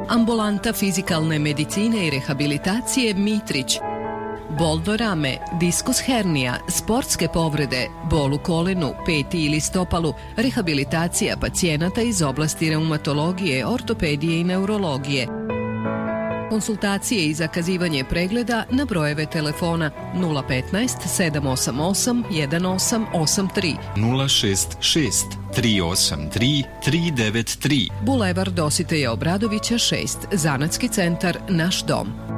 Ambulanta fizikalne medicine i rehabilitacije Mitrić. Bol do rame, diskus hernija, sportske povrede, bol u kolenu, peti ili stopalu, rehabilitacija pacijenata iz oblasti reumatologije, ortopedije i neurologije. Konsultacije i zakazivanje pregleda na brojeve telefona 015 788 1883, 066 383 393, Bulevar Dositeja Obradovića 6, Zanatski centar Naš dom.